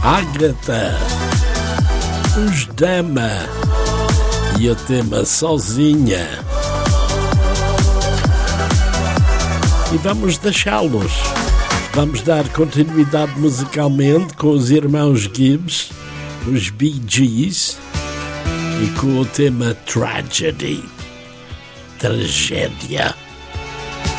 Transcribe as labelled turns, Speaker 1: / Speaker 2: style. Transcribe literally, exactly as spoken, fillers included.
Speaker 1: Ágata, os Dama e o tema Sozinha. E vamos deixá-los. Vamos dar continuidade musicalmente com os irmãos Gibbs, os Bee Gees, e com o tema Tragedy, Tragédia.